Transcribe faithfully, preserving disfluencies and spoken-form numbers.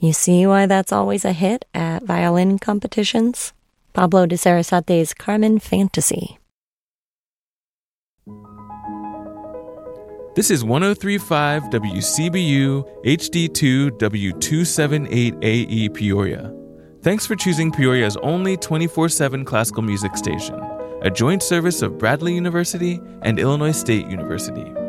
You see why that's always a hit at violin competitions? Pablo de Sarasate's Carmen Fantasy. This is one oh three point five W C B U H D two W two seventy-eight A E Peoria. Thanks for choosing Peoria's only twenty-four seven classical music station, a joint service of Bradley University and Illinois State University.